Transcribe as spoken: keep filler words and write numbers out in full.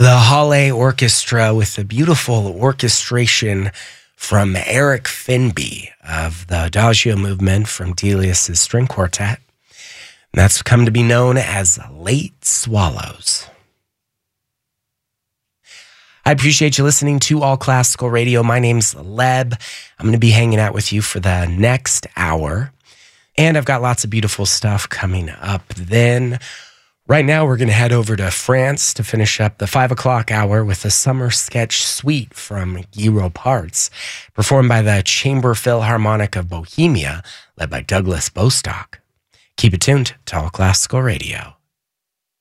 The Halle Orchestra with a beautiful orchestration from Eric Finby of the Adagio movement from Delius' string quartet. And that's come to be known as Late Swallows. I appreciate you listening to All Classical Radio. My name's Leb. I'm going to be hanging out with you for the next hour. And I've got lots of beautiful stuff coming up then. Right now, we're going to head over to France to finish up the five o'clock hour with a summer sketch suite from Guy Roparts, performed by the Chamber Philharmonic of Bohemia, led by Douglas Bostock. Keep it tuned to All Classical Radio.